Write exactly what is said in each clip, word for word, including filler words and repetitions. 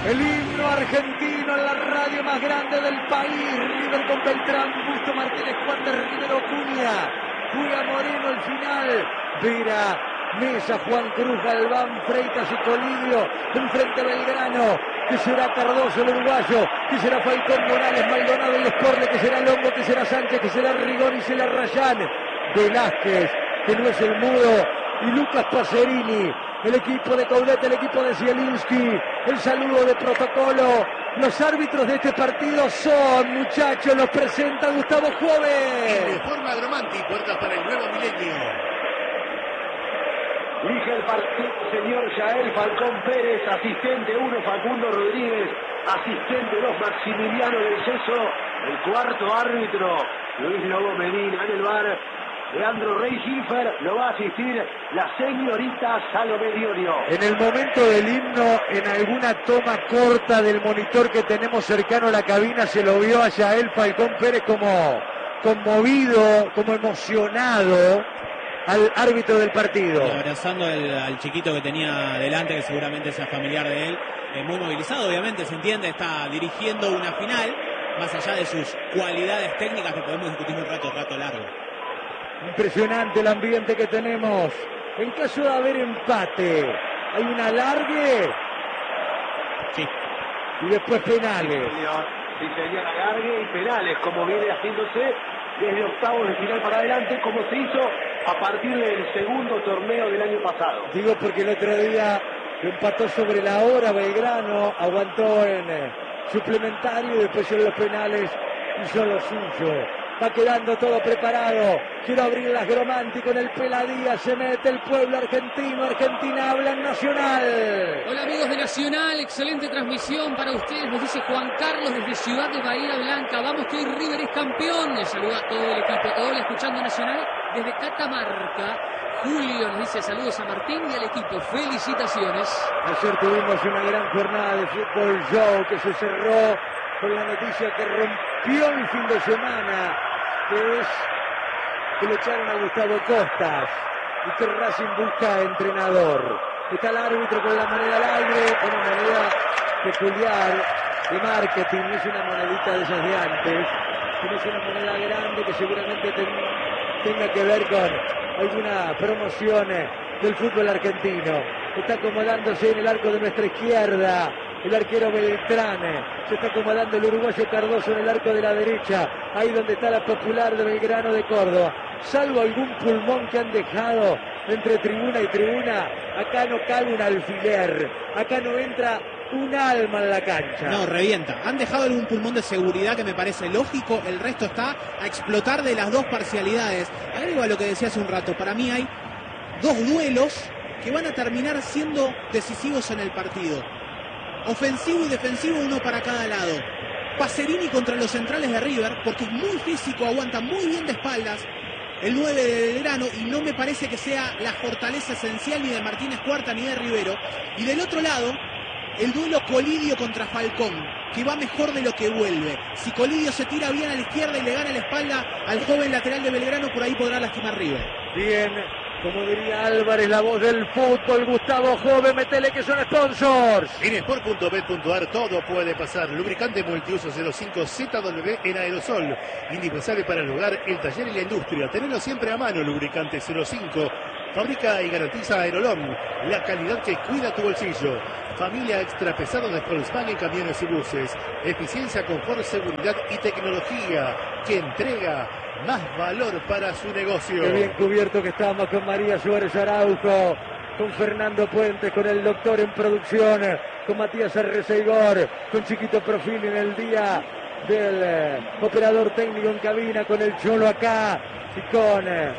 El himno argentino en la radio más grande del país. River con Beltrán, Busto, Martínez, Juan Rivero, Cunha, Julia Moreno, el final. Vera, Mesa, Juan Cruz, Galván, Freitas y Colidio. Enfrente Belgrano, que será Cardoso el uruguayo, que será Falcón, Morales, Maldonado y Sporle, que será Longo, que será Sánchez, que será Rigoni, y será Rayán. Velázquez, que no es el mudo, y Lucas Pacerini. El equipo de Coudet, el equipo de Zielinski, el saludo de protocolo. Los árbitros de este partido son, muchachos, los presenta Gustavo Jove. De forma Agromanti, puertas para el nuevo milenio. Dirige el partido señor Yael Falcón Pérez, asistente uno Facundo Rodríguez, asistente dos Maximiliano del Yeso, el cuarto árbitro Luis Lobo Medina. En el bar Leandro Rey Gilfer, lo va a asistir la señorita Salomé Diorio. En el momento del himno, en alguna toma corta del monitor que tenemos cercano a la cabina, se lo vio a Yael Falcón Pérez como conmovido, como emocionado al árbitro del partido. Y abrazando al, al chiquito que tenía delante, que seguramente sea familiar de él, eh, muy movilizado, obviamente, se entiende, está dirigiendo una final, más allá de sus cualidades técnicas que podemos discutir un rato, rato largo. Impresionante el ambiente que tenemos. En caso de haber empate, hay un alargue. Sí. Y después penales. Sí, señor, sí, señor, alargue y penales, como viene haciéndose desde octavos de final para adelante, como se hizo a partir del segundo torneo del año pasado. Digo porque el otro día empató sobre la hora Belgrano, aguantó en eh, suplementario y después en los penales hizo lo suyo. Va quedando todo preparado. Quiero abrir las Gromanti con el Peladía. Se mete el pueblo argentino. Argentina habla en Nacional. Hola amigos de Nacional, excelente transmisión para ustedes. Nos dice Juan Carlos desde Ciudad de Bahía Blanca. Vamos que hoy River es campeón. Les saluda a todo el equipo. Hola, escuchando Nacional desde Catamarca. Julio nos dice saludos a Martín y al equipo. Felicitaciones. Ayer tuvimos una gran jornada de fútbol show que se cerró con la noticia que rompió el fin de semana, que es que le echaron a Gustavo Costas y que Racing busca entrenador. Está el árbitro con la moneda al aire, una moneda peculiar de marketing, no es una monedita de esas de antes, sino es una moneda grande que seguramente ten, tenga que ver con alguna promoción del fútbol argentino. Está acomodándose en el arco de nuestra izquierda el arquero Beltrán, se está acomodando el uruguayo Cardoso en el arco de la derecha, ahí donde está la Popular de Belgrano de Córdoba. Salvo algún pulmón que han dejado entre tribuna y tribuna, acá no cabe un alfiler, acá no entra un alma en la cancha. No, revienta. Han dejado algún pulmón de seguridad que me parece lógico, el resto está a explotar de las dos parcialidades. Agrego a lo que decía hace un rato, para mí hay dos duelos que van a terminar siendo decisivos en el partido. Ofensivo y defensivo, uno para cada lado. Pacerini contra los centrales de River, porque es muy físico, aguanta muy bien de espaldas el nueve de Belgrano, y no me parece que sea la fortaleza esencial ni de Martínez Cuarta ni de Rivero. Y del otro lado, el duelo Colidio contra Falcón, que va mejor de lo que vuelve. Si Colidio se tira bien a la izquierda y le gana la espalda al joven lateral de Belgrano, por ahí podrá lastimar River. Bien, como diría Álvarez, la voz del fútbol, Gustavo Jove, metele que son sponsors. En sport punto bet punto ar todo puede pasar. Lubricante multiuso cero cinco Z W en aerosol, indispensable para el hogar, el taller y la industria. Tenelo siempre a mano, lubricante cero cinco. Fabrica y garantiza Aerolón, la calidad que cuida tu bolsillo. Familia extra pesado de Volkswagen Camiones y Buses. Eficiencia, confort, seguridad y tecnología que entrega más valor para su negocio. Qué bien cubierto que estamos con María Suárez Araujo, con Fernando Puentes, con el doctor en producción, con Matías Arreceigor, con Chiquito Profil en el día del eh, operador técnico en cabina, con el Cholo acá y con eh,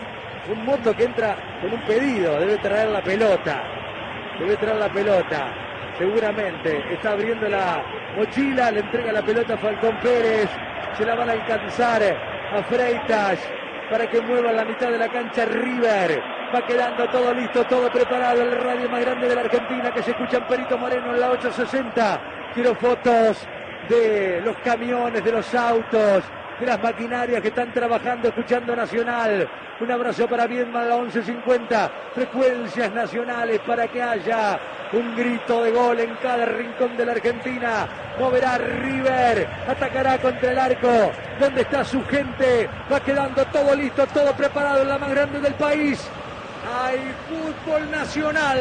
un moto que entra con un pedido, debe traer la pelota, debe traer la pelota, seguramente está abriendo la mochila, le entrega la pelota a Falcón Pérez, se la van a alcanzar a Freitas para que mueva la mitad de la cancha River. Va quedando todo listo, todo preparado. El radio más grande de la Argentina que se escucha en Perito Moreno en la ochocientos sesenta. Quiero fotos de los camiones, de los autos, de las maquinarias que están trabajando, escuchando Nacional. Un abrazo para Viedma, la once cincuenta, frecuencias nacionales para que haya un grito de gol en cada rincón de la Argentina. Moverá River, atacará contra el arco, donde está su gente. Va quedando todo listo, todo preparado en la más grande del país. Hay fútbol nacional.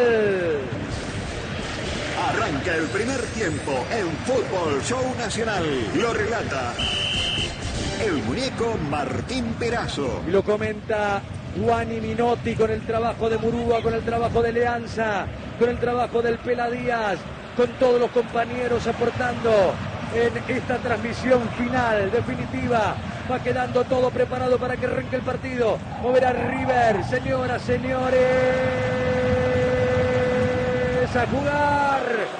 Arranca el primer tiempo en Fútbol Show Nacional. Lo relata el muñeco Martín Perazo. Y lo comenta Juani Minotti con el trabajo de Murúa, con el trabajo de Leanza, con el trabajo del Pela Díaz, con todos los compañeros aportando en esta transmisión final, definitiva. Va quedando todo preparado para que arranque el partido. Moverá River, señoras, señores. A jugar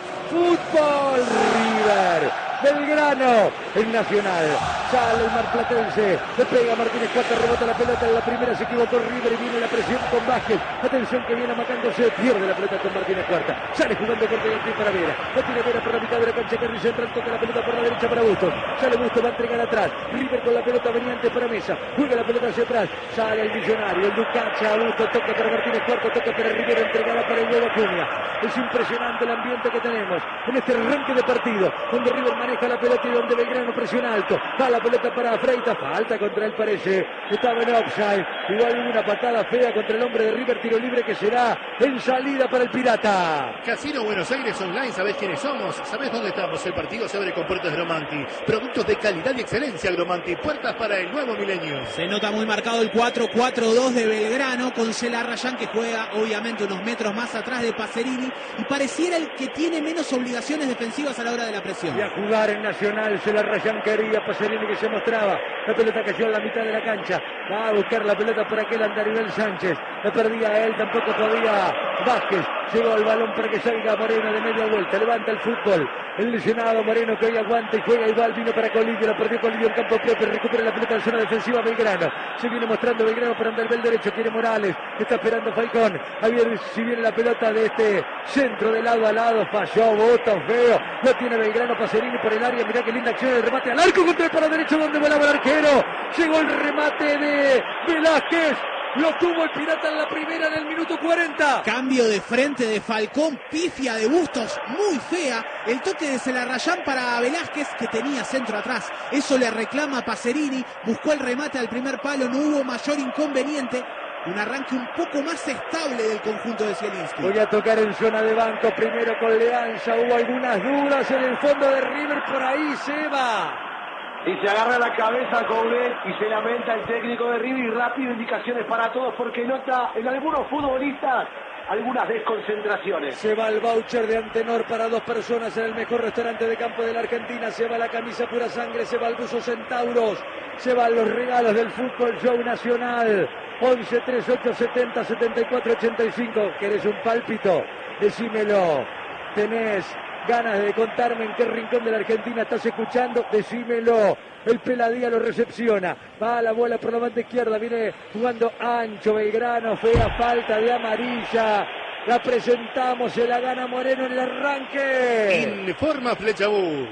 fútbol. River, Belgrano, el Nacional. Sale el marplatense, le pega Martínez Cuarta, rebota la pelota en la primera, se equivocó River y viene la presión con Vázquez. Atención que viene amacándose, pierde la pelota con Martínez Cuarta. Sale jugando corte de para Vera. La tiene Vera por la mitad de la cancha, Carrillo central, toca la pelota por la derecha para Bustos. Sale Bustos, va a entregar atrás. River con la pelota veniente para Mesa. Juega la pelota hacia atrás. Sale el Millonario, el Ducacha, Bustos, toca para Martínez Cuarta, toca para River, entregada para el nuevo Acuña. Es impresionante el ambiente que tenemos en este arranque de partido, donde River maneja la pelota y donde Belgrano presiona alto. Va la pelota para Freitas, falta contra él parece, estaba en offside, igual hubo una patada fea contra el hombre de River, tiro libre que será en salida para el Pirata. Casino Buenos Aires Online, ¿sabés quiénes somos? ¿Sabés dónde estamos? El partido se abre con puertas Gromanti, productos de calidad y excelencia Gromanti, puertas para el nuevo milenio. Se nota muy marcado el cuatro cuatro dos de Belgrano, con Celarrayán que juega obviamente unos metros más atrás de Pacerini y pareciera el que tiene menos obligaciones defensivas a la hora de la presión. Y a jugar en Nacional, Celarrayán quería, Pacerini que se mostraba, la pelota cayó en la mitad de la cancha, va a buscar la pelota para aquel Andaribel Sánchez, la perdía él, tampoco podía Vázquez, llegó el balón para que salga Moreno de media vuelta, levanta el fútbol, el lesionado Moreno que hoy aguanta y juega igual, vino para Colidio, la perdió Colidio en campo propio, recupera la pelota en zona defensiva Belgrano, se viene mostrando Belgrano para Andaribel derecho, tiene Morales, está esperando Falcón, a ver si viene la pelota de este centro de lado a lado, falló, bota feo, lo tiene Belgrano, Pacerini por el área, mirá qué linda acción, el remate al arco contra el palo derecho donde volaba el arquero, llegó el remate de Velázquez, lo tuvo el Pirata en la primera del minuto cuarenta. Cambio de frente de Falcón, pifia de Bustos, muy fea. El toque de Celarrayán para Velázquez, que tenía centro atrás. Eso le reclama Pacerini. Buscó el remate al primer palo, no hubo mayor inconveniente. Un arranque un poco más estable del conjunto de Zielinski. Voy a tocar en zona de banco, primero con Leanza. Hubo algunas dudas en el fondo de River, por ahí se va. Y se agarra la cabeza con él y se lamenta el técnico de River y rápido indicaciones para todos porque nota en algunos futbolistas algunas desconcentraciones. Se va el voucher de Antenor para dos personas en el mejor restaurante de campo de la Argentina. Se va la camisa pura sangre, se va el buzo Centauros, se van los regalos del Fútbol Show Nacional. once, treinta y ocho, setenta, setenta y cuatro, ochenta y cinco. ¿Querés un pálpito? Decímelo. ¿Tenés ganas de contarme en qué rincón de la Argentina estás escuchando? Decímelo. El Peladía lo recepciona. Va a la bola por la banda izquierda. Viene jugando ancho Belgrano. Fea falta de amarilla. La presentamos. Se la gana Moreno en el arranque. Informa Flechabús.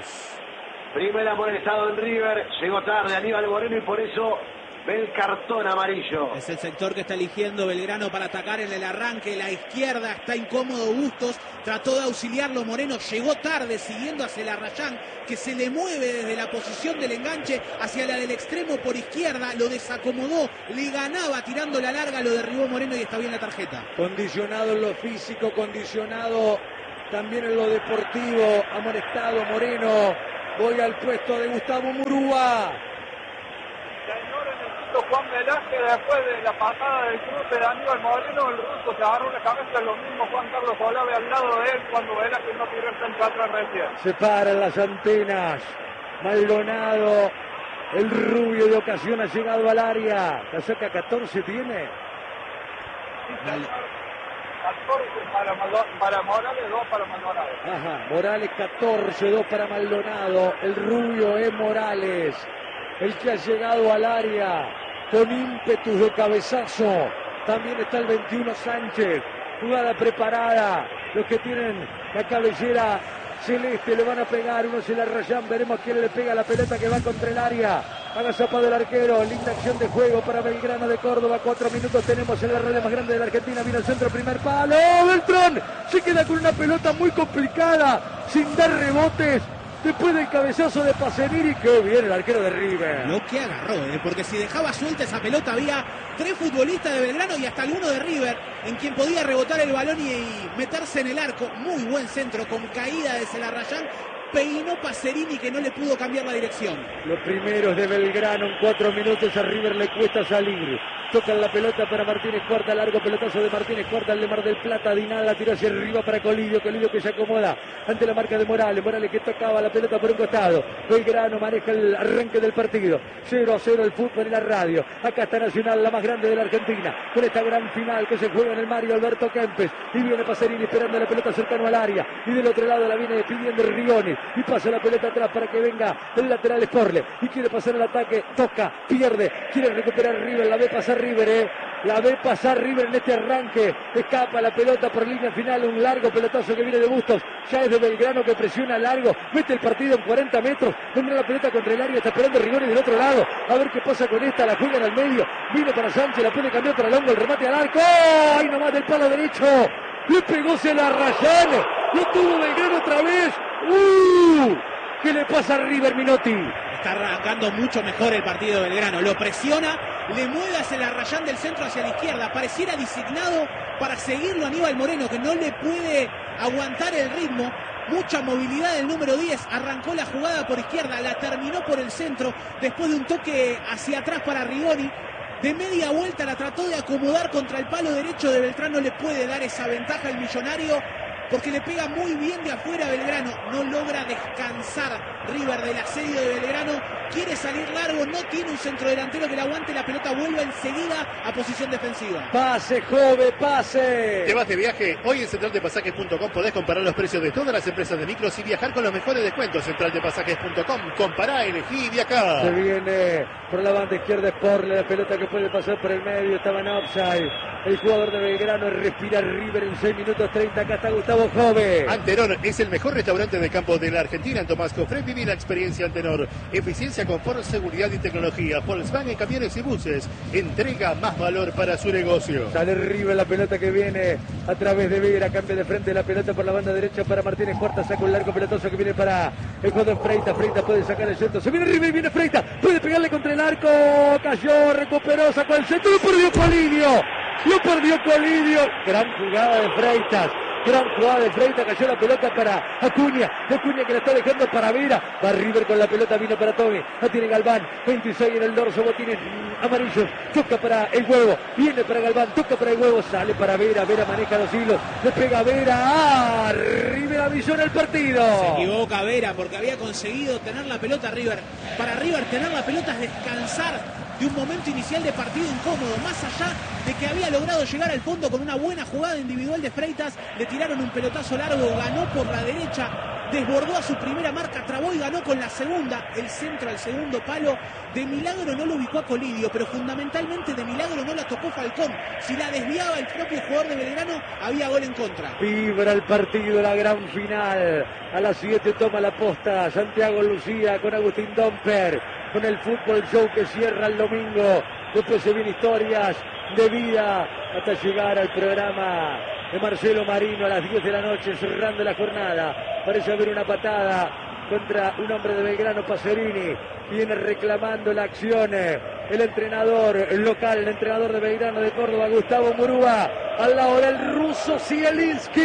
Primer amonestado en River. Llegó tarde Aníbal Moreno y por eso ve el cartón amarillo. Es el sector que está eligiendo Belgrano para atacar en el arranque. La izquierda está incómodo Bustos. Trató de auxiliarlo Moreno. Llegó tarde siguiendo a Celarrayán, que se le mueve desde la posición del enganche hacia la del extremo por izquierda. Lo desacomodó. Le ganaba tirando la larga. Lo derribó Moreno y está bien la tarjeta. Condicionado en lo físico. Condicionado también en lo deportivo. Amonestado Moreno. Voy al puesto de Gustavo Murúa. Juan Velázquez, después de la patada del cruce de Aníbal Moreno, el ruso se agarró la cabeza, lo mismo Juan Carlos Olave al lado de él cuando Velázquez no tiró el centro atrás recién. Se paran las antenas, Maldonado, el rubio de ocasión ha llegado al área, la saca catorce tiene. catorce para, para Morales, dos para Maldonado. Ajá, Morales catorce, dos para Maldonado, el rubio es Morales, el que ha llegado al área con ímpetus de cabezazo. También está el veintiuno Sánchez, jugada preparada, los que tienen la cabellera celeste le van a pegar, uno se la rayan, veremos quién le pega la pelota que va contra el área. Agazapa del arquero, linda acción de juego para Belgrano de Córdoba. Cuatro minutos tenemos en la red más grande de la Argentina. Viene el centro, primer palo. Beltrán se queda con una pelota muy complicada, sin dar rebotes. Después del cabezazo de Pacerini, qué bien el arquero de River. Lo que agarró, ¿eh? Porque si dejaba suelta esa pelota había tres futbolistas de Belgrano y hasta alguno de River en quien podía rebotar el balón y, y meterse en el arco. Muy buen centro, con caída de Celarrayán. Peinó Pacerini que no le pudo cambiar la dirección. Los primeros de Belgrano en cuatro minutos. A River le cuesta salir. Tocan la pelota para Martínez Cuarta, largo pelotazo de Martínez Cuarta, el de Mar del Plata. Dinal la tiró hacia arriba para Colidio, Colidio que se acomoda ante la marca de Morales, Morales que tocaba la pelota por un costado. Belgrano maneja el arranque del partido. cero a cero el fútbol en la radio. Acá está Nacional, la más grande de la Argentina, con esta gran final que se juega en el Mario Alberto Kempes. Y viene Pacerini esperando la pelota cercano al área. Y del otro lado la viene pidiendo Rigoni. Y pasa la pelota atrás para que venga el lateral Sporle. Y quiere pasar el ataque, toca, pierde, quiere recuperar River, la ve pasar River, eh. La ve pasar River en este arranque. Escapa la pelota por línea final. Un largo pelotazo que viene de Bustos. Ya es de Belgrano que presiona largo. Mete el partido en cuarenta metros. Vendrá la pelota contra el área. Está esperando Rigoni del otro lado. A ver qué pasa con esta. La juegan al medio. Vino para Sánchez. La puede cambiar para Longo. El remate al arco. ¡Oh! Ahí nomás del palo derecho. Le pegó Celarrayán. Lo tuvo Belgrano otra vez. ¡Uh! ¿Qué le pasa a River, Minotti? Está arrancando mucho mejor el partido de Belgrano. Lo presiona, le mueve a Celarrayán del centro hacia la izquierda. Pareciera designado para seguirlo Aníbal Moreno, que no le puede aguantar el ritmo. Mucha movilidad del número diez. Arrancó la jugada por izquierda, la terminó por el centro. Después de un toque hacia atrás para Rigoni. De media vuelta la trató de acomodar contra el palo derecho de Beltrán. No le puede dar esa ventaja al millonario, porque le pega muy bien de afuera a Belgrano. No logra descansar River del asedio de Belgrano. Quiere salir largo, no tiene un centrodelantero que le aguante. La pelota vuelve enseguida a posición defensiva. Pase, joven, pase. ¿Te vas de viaje? Hoy en central de pasajes punto com podés comparar los precios de todas las empresas de micros y viajar con los mejores descuentos. central de pasajes punto com. Compará, elegí y viajá. Se viene por la banda izquierda Sporle. La pelota que puede pasar por el medio. Estaba en offside. El jugador de Belgrano respira River en seis minutos treinta. Acá está Gustavo Jove. Antenor es el mejor restaurante de campo de la Argentina. En Tomás Cofré viví la experiencia Antenor. Eficiencia, confort, seguridad y tecnología. Volkswagen, camiones y buses. Entrega más valor para su negocio. Sale River, la pelota que viene a través de Vera. Cambia de frente la pelota por la banda derecha para Martínez Cuarta. Saca un largo pelotazo que viene para el jugador Freitas. Freitas puede sacar el centro. Se viene River, viene Freitas. Puede pegarle contra el arco. Cayó, recuperó, sacó el centro. Lo perdió Colidio. Lo perdió Colidio. Gran jugada de Freitas. Gran jugada de Freitas, cayó la pelota para Acuña. Acuña que la está dejando para Vera. Va River con la pelota, vino para Tommy. La tiene Galván, veintiséis en el dorso, botines amarillos. Toca para el huevo, viene para Galván, toca para el huevo, sale para Vera. Vera maneja los hilos, le pega a Vera. ¡Ah! River avisó en el partido. Se equivoca Vera porque había conseguido tener la pelota River. Para River tener la pelota es descansar de un momento inicial de partido incómodo, más allá de que había logrado llegar al fondo con una buena jugada individual de Freitas. Le tiraron un pelotazo largo, ganó por la derecha, desbordó a su primera marca, trabó y ganó con la segunda, el centro al segundo palo. De milagro no lo ubicó a Colidio, pero fundamentalmente de milagro no la tocó Falcón. Si la desviaba el propio jugador de Belgrano, había gol en contra. Vibra el partido, la gran final. A las siete toma la posta Santiago Lucía con Agustín Domper, con el fútbol show que cierra el domingo. Después se vienen historias de vida hasta llegar al programa de Marcelo Marino a las diez de la noche, cerrando la jornada. Parece haber una patada contra un hombre de Belgrano, Pacerini. Viene reclamando la acción el entrenador local, el entrenador de Belgrano de Córdoba, Gustavo Murúa, al lado del ruso Zielinski.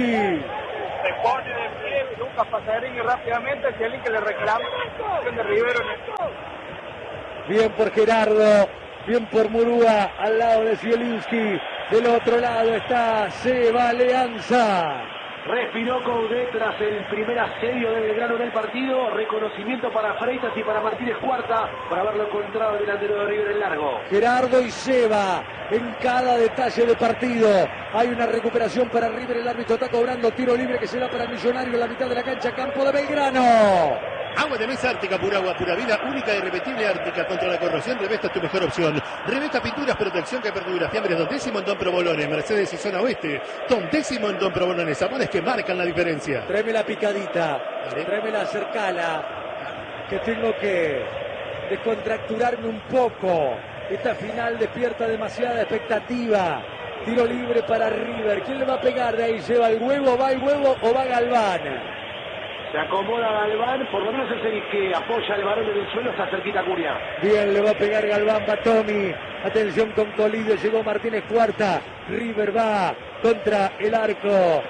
Se pone de pie Lucas Pacerini rápidamente. Zielinski le reclama la acción de Rivero en el... Bien por Gerardo, bien por Murúa, al lado de Zielinski. Del otro lado está Seba Leanza. Respiró Coudet tras el primer asedio de Belgrano en el partido. Reconocimiento para Freitas y para Martínez Cuarta por haberlo encontrado el delantero de River en largo. Gerardo y Seba en cada detalle del partido. Hay una recuperación para River. El árbitro está cobrando tiro libre que será para Millonario en la mitad de la cancha, campo de Belgrano. Agua de mesa Ártica, pura agua, pura vida, única y irrepetible Ártica. Contra la corrosión, Revesta es tu mejor opción. Revesta Pinturas, protección que perdura. Fiambres Don Décimo en Don Provolone, Mercedes y Zona Oeste. Don Décimo en Don Provolone, sabores que marcan la diferencia. Tráeme la picadita, ¿Vale? tráeme la cercala, que tengo que descontracturarme un poco. Esta final despierta demasiada expectativa. Tiro libre para River. ¿Quién le va a pegar de ahí? ¿Lleva el huevo, va el huevo o va Galván? Se acomoda Galván, por lo menos es el que apoya el balón en el suelo, está cerquita Cunha. Bien, le va a pegar Galván, va Tommy. Atención con Colidio, llegó Martínez Cuarta. River va contra el arco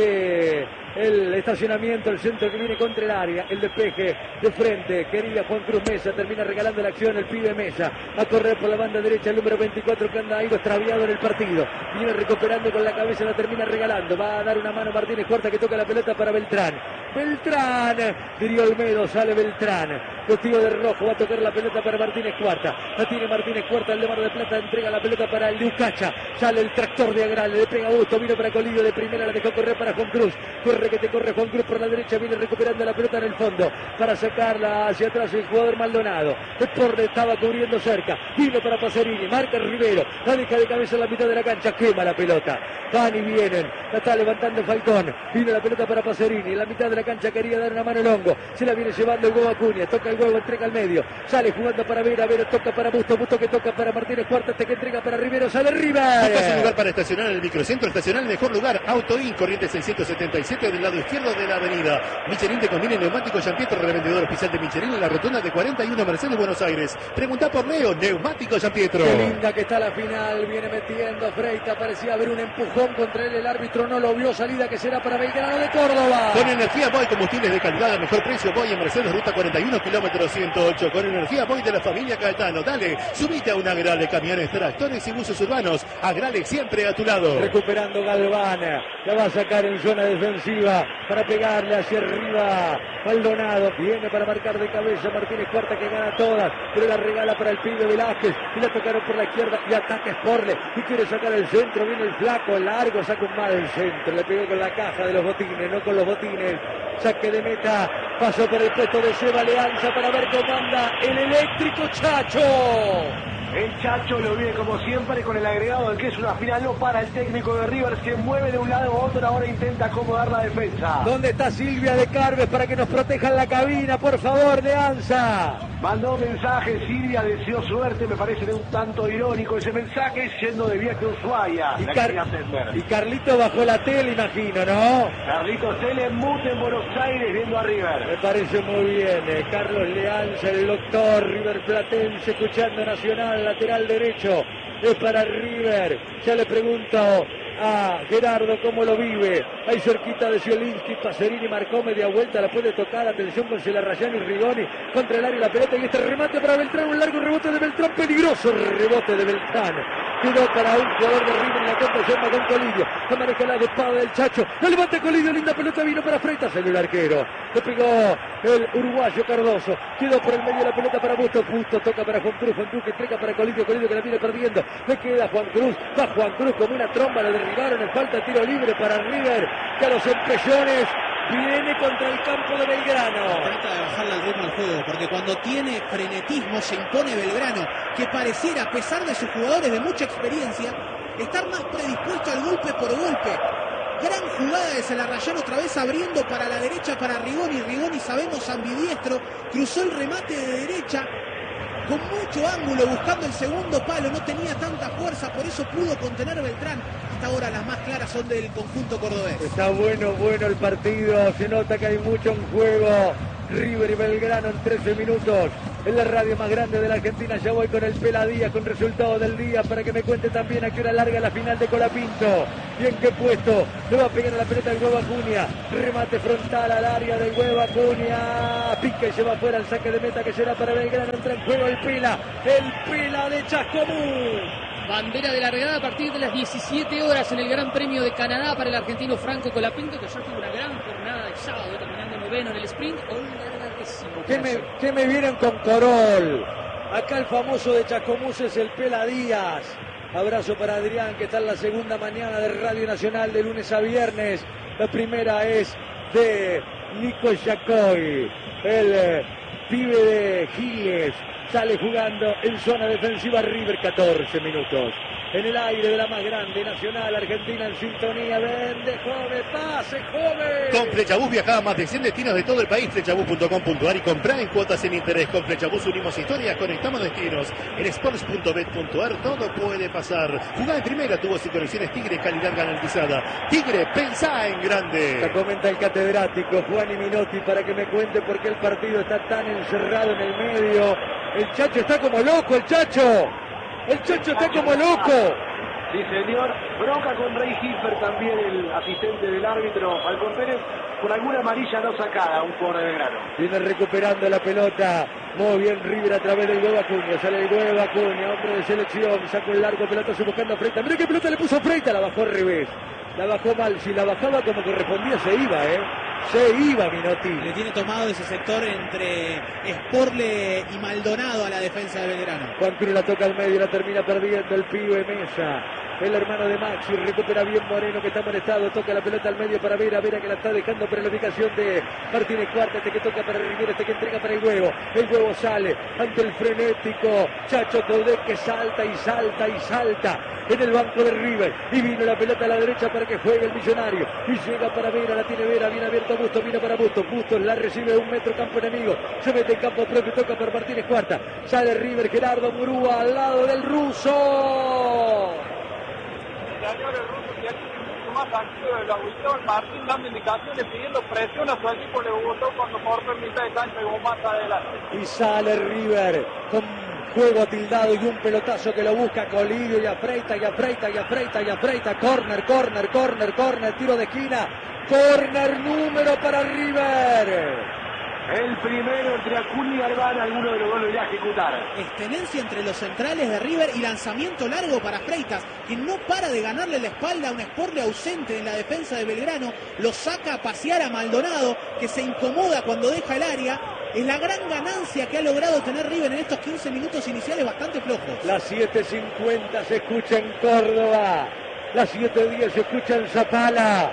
de el estacionamiento, el centro que viene contra el área, el despeje de frente, quería Juan Cruz Mesa, termina regalando la acción el pibe Mesa, a correr por la banda derecha el número veinticuatro que anda ido extraviado en el partido, viene recuperando con la cabeza, la termina regalando, va a dar una mano Martínez Cuarta que toca la pelota para Beltrán, Beltrán, diría Olmedo, sale Beltrán, vestido de rojo, va a tocar la pelota para Martínez Cuarta, la tiene Martínez Cuarta, el de Mar de Plata entrega la pelota para el Lucacha, sale el tractor de Agral, le pega Augusto, vino para Colidio de primera, la dejó correr para Juan Cruz, corre que te corre Juan Cruz por la derecha, viene recuperando la pelota en el fondo para sacarla hacia atrás el jugador Maldonado. Sporle estaba cubriendo cerca, vino para Pacerini, marca Rivero, la deja de cabeza en la mitad de la cancha, quema la pelota, van y vienen, la está levantando Falcón, vino la pelota para Pacerini, en la mitad de la cancha quería dar una mano el hongo, se la viene llevando el huevo Acuña, toca el huevo, entrega al medio, sale jugando para Vera, Vera toca para Busto, Busto que toca para Martínez Cuarta, este que entrega para Rivero, sale River. Buscas un lugar para estacionar en el microcentro, estacionar el mejor lugar, Autoin, corriente seiscientos setenta y siete del lado izquierdo de la avenida. Michelin te conviene neumático Giampietro, revendedor oficial de Michelin en la rotonda de cuarenta y uno Mercedes, Buenos Aires. Pregunta por Leo, neumático Giampietro. Qué linda que está la final, viene metiendo Freita, parecía haber un empujón contra él, el árbitro no lo vio, salida que será para Belgrano de Córdoba. Con energía Boy, combustibles de calidad a mejor precio, Boy en Mercedes, ruta cuarenta y uno, kilómetro ciento ocho. Con energía Boy de la familia Caetano, dale, subite a un Agrale, camiones, tractores y buses urbanos, Agrale siempre a tu lado. Recuperando Galván, la va a sacar en zona defensiva para pegarle hacia arriba. Maldonado viene para marcar de cabeza Martínez Cuarta que gana todas, pero la regala para el pibe Velázquez y la tocaron por la izquierda y ataca Sporle y quiere sacar el centro, viene el flaco, largo, saca un mal centro, le pegó con la caja de los botines, no con los botines, saque de meta, pasó por el puesto de Seba Leanza para ver cómo anda el eléctrico Chacho. El Chacho lo vive como siempre con el agregado de que es una final no para el técnico de River, se mueve de un lado a otro, ahora intenta acomodar la defensa. ¿Dónde está Silvia de Carves para que nos proteja en la cabina? Por favor, Leanza. Mandó mensaje, Silvia deseó suerte, me parece de un tanto irónico ese mensaje, siendo de viaje a Ushuaia. Y, Car y Carlito bajó la tele, imagino, ¿no? Carlito Tele mute en Buenos Aires viendo a River. Me parece muy bien, eh. Carlos Leanza, el doctor River Platense, escuchando Nacional, lateral derecho, es para River. Ya le pregunto a Gerardo cómo lo vive, ahí cerquita de Zielinski, Pacerini marcó media vuelta, la puede tocar, atención con Celarrayán y Rigoni, contra el área la pelota y este remate para Beltrán, un largo rebote de Beltrán, peligroso rebote de Beltrán, quedó para un jugador de River en la contención con Colidio, la maneja la espada del Chacho, la levanta Colidio, linda pelota, vino para Freitas, salió el arquero, le pegó el uruguayo Cardoso, quedó por el medio la pelota para Busto, Busto toca para Juan Cruz, Juan Cruz que entrega para Colidio, Colidio que la viene perdiendo, le queda Juan Cruz, va Juan Cruz como una tromba, le derribaron, en falta tiro libre para River, que a los empellones viene contra el campo de Belgrano. Trata de bajarle el ritmo al juego, porque cuando tiene frenetismo se impone Belgrano, que pareciera, a pesar de sus jugadores de mucha experiencia, estar más predispuesto al golpe por golpe. Gran jugada de Celarrayán, otra vez abriendo para la derecha para Rigoni. Rigoni, sabemos, ambidiestro, cruzó el remate de derecha con mucho ángulo, buscando el segundo palo, no tenía tanta fuerza, por eso pudo contener Beltrán. Hasta ahora las más claras son del conjunto cordobés. Está bueno, bueno el partido, se nota que hay mucho en juego. River y Belgrano en trece minutos. En la radio más grande de la Argentina, ya voy con el Peladía, con resultado del día, para que me cuente también a qué hora larga la final de Colapinto. Y en qué puesto le va a pegar a la pelota el Huevo Acuña. Remate frontal al área del Huevo Acuña. Pica y se va fuera el saque de meta que será para Belgrano. Entra en juego el Pela, el Pela de Chascomús. Bandera de largada a partir de las diecisiete horas en el Gran Premio de Canadá para el argentino Franco Colapinto, que ya tuvo una gran jornada el sábado, terminando noveno en el sprint, o un largadísimo. ¿Qué me, ¿Qué me vienen con Corol? Acá el famoso de Chascomús es el Pela Díaz. Abrazo para Adrián, que está en la segunda mañana de Radio Nacional de lunes a viernes. La primera es de Nico Yacoy, el eh, pibe de Giles, Sale jugando en zona defensiva River, catorce minutos. En el aire de la más grande Nacional, Argentina en sintonía. Vende, joven, pase, joven. Con Flechabús viaja a más de cien destinos de todo el país. Flechabús punto com punto ar y compra en cuotas en interés. Con Flechabús unimos historias, conectamos destinos. En sports punto bet punto ar todo puede pasar. Jugá en primera, tubos y conexiones Tigre, calidad garantizada. Tigre, pensá en grande. La comenta el catedrático Juan Minotti para que me cuente por qué el partido está tan encerrado en el medio. El Chacho está como loco, el Chacho. El Chacho está como loco. Sí, señor. Bronca con Rey Giffer, también el asistente del árbitro Falcón Pérez, por alguna amarilla no sacada, un pobre de grano. Viene recuperando la pelota. Muy bien River a través del huevo Acuña. Sale el huevo Acuña, hombre de selección. Sacó el largo pelotazo buscando a Freita. Mira qué pelota le puso a Freita. La bajó al revés. La bajó mal. Si la bajaba como correspondía se iba, ¿eh? Se iba Minotti. Le tiene tomado ese sector entre Sporle y Maldonado a la defensa de Belgrano. Juan Cruz la toca al medio, la termina perdiendo el pibe Mesa. El hermano de Maxi, recupera bien Moreno que está molestado, toca la pelota al medio para Vera, Vera que la está dejando para la ubicación de Martínez Cuarta, este que toca para Rivera, este que entrega para el huevo, el huevo sale ante el frenético Chacho Coudet que salta y salta y salta en el banco de River, y vino la pelota a la derecha para que juegue el Millonario, y llega para Vera, la tiene Vera, bien abierto Bustos, viene para Bustos, Bustos la recibe de un metro campo enemigo, se mete en campo propio, toca por Martínez Cuarta, sale River, Gerardo Murúa al lado del ruso. Señor, el ruso tiene mucho más activo de la visión. Martín dando indicaciones, pidiendo presión a su equipo. Le gustó cuando cortó en mitad de cancha y como más adelante. Y sale River con juego tildado y un pelotazo que lo busca Colidio y afreita y afreita y afreita y afreita. Corner, corner, corner, corner, tiro de esquina. Corner número para River. El primero entre Acuña y Galván, alguno de los dos lo irá a ejecutar. Extenencia entre los centrales de River y lanzamiento largo para Freitas, que no para de ganarle la espalda a un Sporle ausente en la defensa de Belgrano. Lo saca a pasear a Maldonado, que se incomoda cuando deja el área. Es la gran ganancia que ha logrado tener River en estos quince minutos iniciales bastante flojos. Las siete cincuenta se escucha en Córdoba. Las siete diez se escucha en Zapala.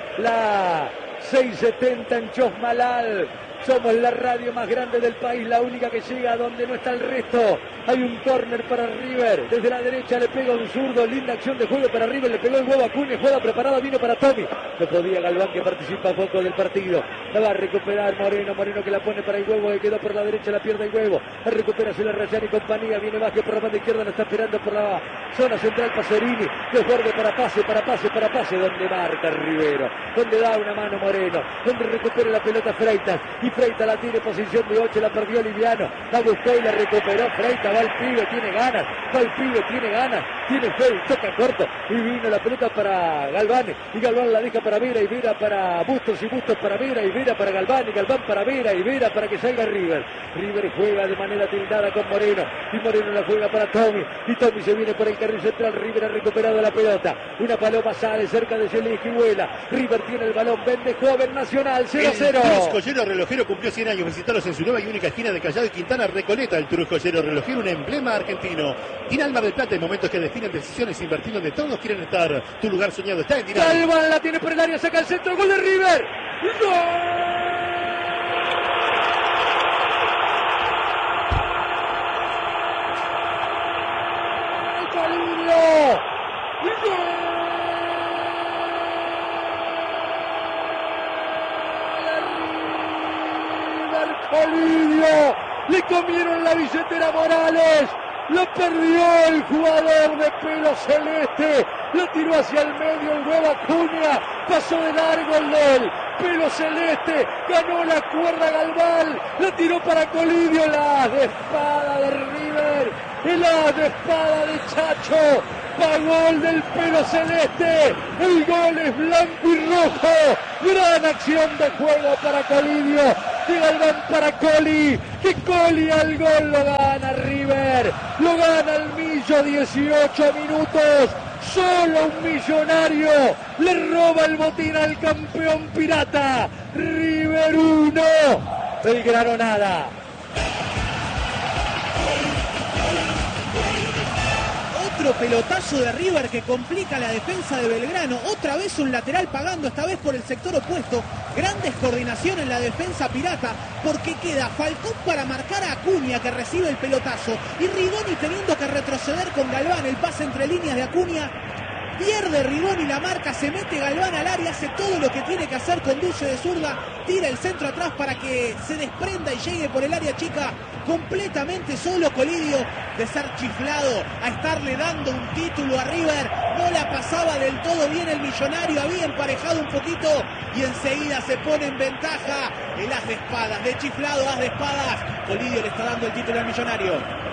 La seis setenta en Chosmalal. Somos la radio más grande del país, la única que llega a donde no está el resto. Hay un córner para River. Desde la derecha le pega un zurdo. Linda acción de juego para River. Le pegó el huevo a Acuña. Juega preparada. Vino para Tommy. No podía Galván, que participa poco del partido. La va a recuperar Moreno. Moreno que la pone para el huevo. Que quedó por la derecha. La pierde el huevo. La recupera la Rayán y compañía. Viene Vázquez por la banda izquierda. La está esperando por la zona central. Pacerini. Desborde para pase, para pase, para pase. Donde marca Rivero. Donde da una mano Moreno. Donde recupera la pelota Freitas. Y Freitas la tiene posición de ocho. La perdió Liviano. La buscó y la recuperó Freitas. Va el pibe, tiene ganas, va el pibe, tiene ganas, tiene fe, toca corto, y vino la pelota para Galván, y Galván la deja para Vera, y Vera para Bustos, y Bustos para Vera, y Vera para Galván, y Galván para Vera, y Vera para que salga River. River juega de manera tildada con Moreno, y Moreno la juega para Tommy, y Tommy se viene por el carril central. River ha recuperado la pelota, una paloma sale cerca de Celis y vuela. River tiene el balón, vende joven Nacional, cero cero. El Turus Joyero Relojero cumplió cien años. Visitalos en su nueva y única esquina de Callao y Quintana Recoleta. El Turus Joyero Relojero, un emblema argentino. Tiene Mar del Plata en momentos que definen decisiones, invertir donde todos quieren estar. Tu lugar soñado está en Dinamo. Galván la tiene por el área, saca el centro, gol de River. ¡Gol! ¡Colidio! ¡Gol! Colidio, le comieron la billetera Morales, lo perdió el jugador de pelo celeste, lo tiró hacia el medio el huevo Acuña, pasó de largo el gol, pelo celeste, ganó la cuerda Galván, la tiró para Colidio, la as de espada de River, el as de espada de Chacho, pagó el del pelo celeste, el gol es blanco y rojo, gran acción de juego para Colidio, de Galván para Coli, que Coli al gol lo gana River, lo gana el Millo, dieciocho minutos, solo un Millonario le roba el botín al campeón pirata, River uno, Belgrano nada. Otro pelotazo de River que complica la defensa de Belgrano. Otra vez un lateral pagando, esta vez por el sector opuesto. Grandes coordinación en la defensa pirata, porque queda Falcón para marcar a Acuña, que recibe el pelotazo, y Rigoni teniendo que retroceder con Galván. El pase entre líneas de Acuña, pierde Rigoni la marca, se mete Galván al área, hace todo lo que tiene que hacer, conduce de zurda, tira el centro atrás para que se desprenda y llegue por el área chica, completamente solo Colidio, de ser chiflado a estarle dando un título a River. No la pasaba del todo bien el Millonario, había emparejado un poquito y enseguida se pone en ventaja el as de espadas, de chiflado as de espadas. Colidio le está dando el título al Millonario.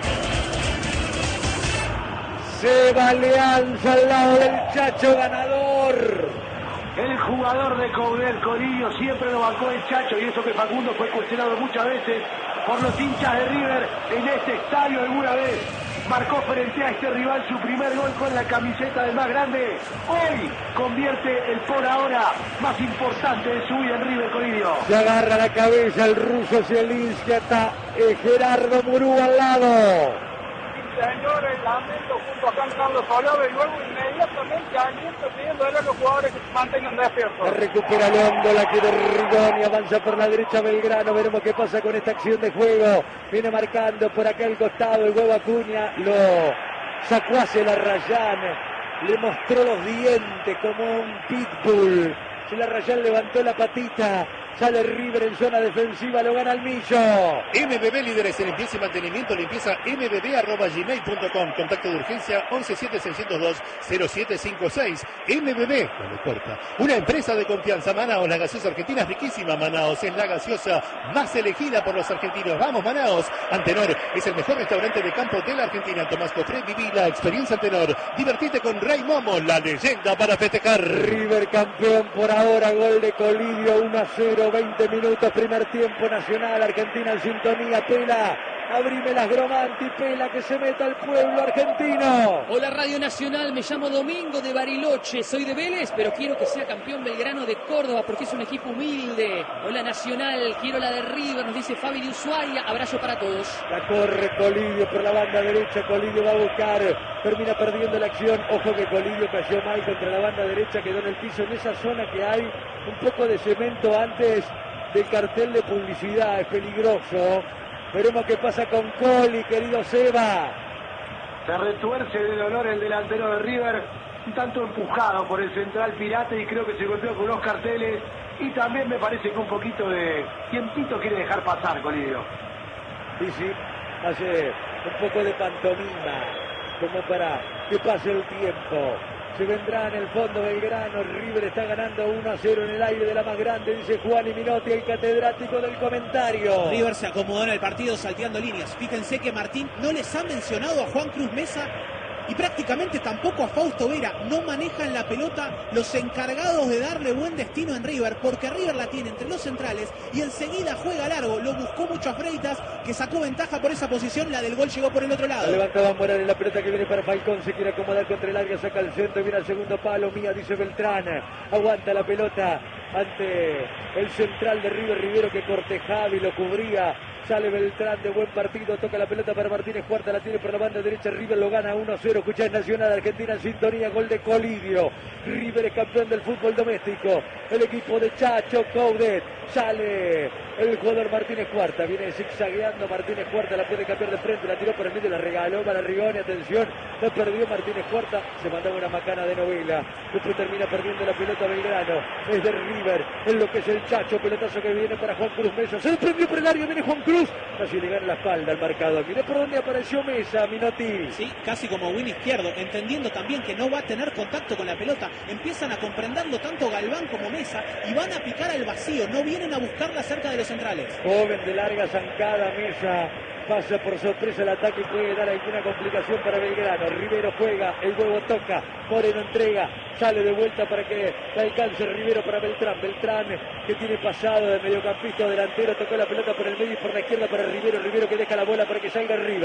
Se va Alianza al lado del Chacho ganador. El jugador de Coudet, Colidio, siempre lo bancó el Chacho, y eso que Facundo fue cuestionado muchas veces por los hinchas de River en este estadio alguna vez. Marcó frente a este rival su primer gol con la camiseta del más grande. Hoy convierte el por ahora más importante de su vida en River, Colidio. Se agarra la cabeza el ruso Zielinski, está eh, Gerardo Murúa al lado. Señores, lamento junto a Juan Carlos Olave y luego inmediatamente aliento pidiéndole a los jugadores que se mantengan despiertos. La recupera Londo, la quiere Rigoni, avanza por la derecha Belgrano, veremos qué pasa con esta acción de juego. Viene marcando por acá el costado, el huevo Acuña, lo sacó hacia la Rayán, le mostró los dientes como un pitbull. Si la Rayán levantó la patita, sale River en zona defensiva, lo gana el Millo. M B B, líderes en limpieza y mantenimiento, limpieza m b b arroba gmail punto com. Contacto de urgencia once siete seiscientos dos cero siete cinco seis. M B B, no le corta. Una empresa de confianza. Manaos, la gaseosa argentina es riquísima. Manaos es la gaseosa más elegida por los argentinos. Vamos, Manaos. Antenor es el mejor restaurante de campo de la Argentina. Tomás Cofré, viví la experiencia Antenor. Divertite con Rey Momo, la leyenda para festejar. River campeón por ahora, gol de Colidio, uno a cero, veinte minutos, primer tiempo. Nacional, Argentina en sintonía. Pela, abrime las Gromanti, Pela, que se meta al pueblo argentino. Hola Radio Nacional, me llamo Domingo de Bariloche, soy de Vélez, pero quiero que sea campeón Belgrano de Córdoba porque es un equipo humilde. Hola Nacional, quiero la de River, nos dice Fabi de Ushuaia, abrazo para todos. La corre Colidio por la banda derecha, Colidio va a buscar, termina perdiendo la acción. Ojo que Colidio cayó mal contra la banda derecha, quedó en el piso, en esa zona que hay un poco de cemento antes del cartel de publicidad, es peligroso. Veremos qué pasa con Coli, querido Seba. Se retuerce de dolor el delantero de River, un tanto empujado por el central pirata, y creo que se golpeó con unos carteles, y también me parece que un poquito de tiempito quiere dejar pasar Colidio. Sí, sí, hace un poco de pantomima, como para que pase el tiempo. Se vendrá en el fondo Belgrano, River está ganando uno a cero en el aire de la más grande, dice Juan y Minotti, el catedrático del comentario. River se acomodó en el partido salteando líneas. Fíjense que Martín no les ha mencionado a Juan Cruz Mesa y prácticamente tampoco a Fausto Vera. No manejan la pelota los encargados de darle buen destino en River, porque River la tiene entre los centrales y enseguida juega largo. Lo buscó mucho a Freitas, que sacó ventaja por esa posición. La del gol llegó por el otro lado. Levantaba Morales, la pelota que viene para Falcón, se quiere acomodar contra el área, saca el centro, viene al segundo palo. Mía, dice Beltrán, aguanta la pelota ante el central de River, Rivero, que cortejaba y lo cubría. Sale Beltrán de buen partido, toca la pelota para Martínez Cuarta, la tiene por la banda derecha, River lo gana uno a cero, escuchá, Nacional, Argentina en sintonía, gol de Colidio. River es campeón del fútbol doméstico, el equipo de Chacho Coudet. Sale el jugador Martínez Cuarta, viene zigzagueando Martínez Cuarta, la puede cambiar de frente, la tiró por el medio, la regaló para Rigoni, atención, no perdió Martínez Cuarta, se mandaba una macana de novela, después termina perdiendo la pelota Belgrano, es de River, es lo que es el Chacho, pelotazo que viene para Juan Cruz Mesa, se desprendió por el área, viene Juan Cruz, casi le gana la espalda al marcador. Mirá por dónde apareció Mesa, Minotti. Sí, casi como win izquierdo, entendiendo también que no va a tener contacto con la pelota. Empiezan a comprenderlo tanto Galván como Mesa y van a picar al vacío, no vienen a buscarla cerca de los centrales. Joven de larga zancada, Mesa. Pasa por sorpresa el ataque y puede dar alguna complicación para Belgrano. Rivero juega, el huevo toca, Moreno entrega, sale de vuelta para que le alcance Rivero para Beltrán. Beltrán, que tiene pasado de mediocampista a delantero, tocó la pelota por el medio y por la izquierda para Rivero. Rivero que deja la bola para que salga River.